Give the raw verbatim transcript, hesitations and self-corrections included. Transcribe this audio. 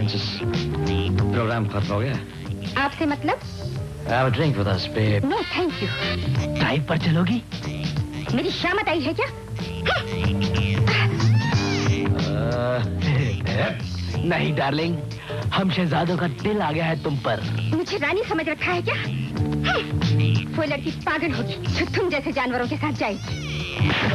Princess, programme खत्म हो गया। आपसे मतलब? Have a drink with us, babe. No, thank you. Drive पर चलोगी? मेरी शामत आई है क्या? नहीं डार्लिंग, हम शहजादों का दिल आ गया है तुम पर। मुझे रानी समझ रखा है क्या? वो लड़की पागल होगी जो तुम जैसे जानवरों के साथ जाएगी।